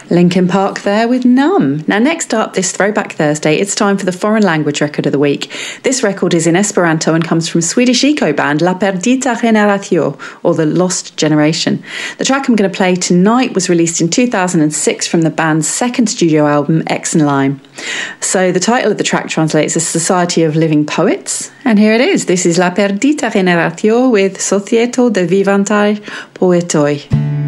Linkin Park there with Numb. Now, next up, this Throwback Thursday, it's time for the foreign language record of the week. This record is in Esperanto and comes from Swedish eco band La Perdita Generación, or The Lost Generation. The track I'm going to play tonight was released in 2006 from the band's second studio album, X and Lime. So the title of the track translates as Society of Living Poets, and here it is. This is La Perdita Generación with Societo de Vivantai Poetoi.